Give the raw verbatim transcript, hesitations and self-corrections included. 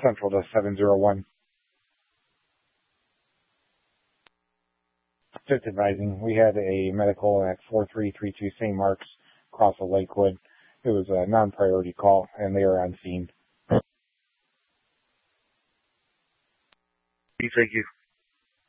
Central to seven zero one. Just advising, we had a medical at four three three two Saint Mark's across of Lakewood. It was a non-priority call, and they are on scene. Thank you.